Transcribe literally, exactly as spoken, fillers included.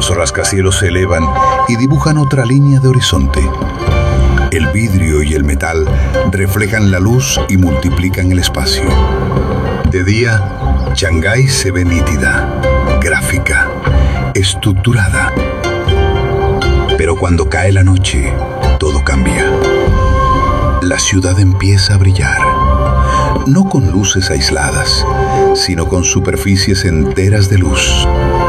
Los rascacielos se elevan y dibujan otra línea de horizonte. El vidrio y el metal reflejan la luz y multiplican el espacio. De día, Shanghái se ve nítida, gráfica, estructurada. Pero cuando cae la noche, todo cambia. La ciudad empieza a brillar, no con luces aisladas, sino con superficies enteras de luz.